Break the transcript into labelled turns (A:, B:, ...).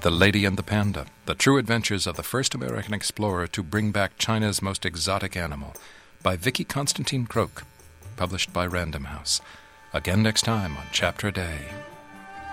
A: The Lady and the Panda, The True Adventures of the First American Explorer to Bring Back China's Most Exotic Animal, by Vicky Constantine Croak, published by Random House. Again next time on Chapter a Day.